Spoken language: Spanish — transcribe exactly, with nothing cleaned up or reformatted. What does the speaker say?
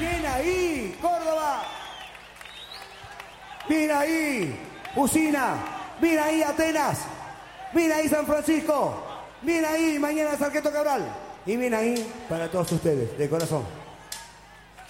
Bien ahí, Córdoba. Bien ahí, Usina. Bien ahí, Atenas. Bien ahí, San Francisco. Bien ahí, mañana Sarqueto Cabral. Y bien ahí para todos ustedes, de corazón.